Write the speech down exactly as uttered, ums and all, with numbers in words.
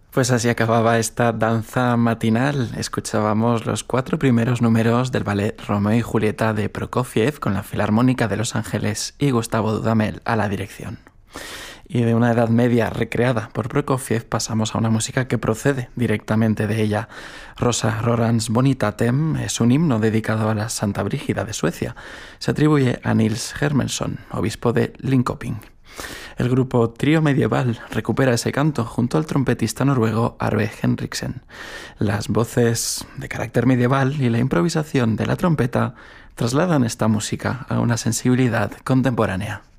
Pues así acababa esta danza matinal. Escuchábamos los cuatro primeros números del ballet Romeo y Julieta de Prokofiev con la Filarmónica de Los Ángeles y Gustavo Dudamel a la dirección. Y de una Edad Media recreada por Prokofiev pasamos a una música que procede directamente de ella. Rosa Rorans Bonitatem es un himno dedicado a la Santa Brígida de Suecia. Se atribuye a Nils Hermelsson, obispo de Linköping. El grupo Trío Medieval recupera ese canto junto al trompetista noruego Arve Henriksen. Las voces de carácter medieval y la improvisación de la trompeta trasladan esta música a una sensibilidad contemporánea.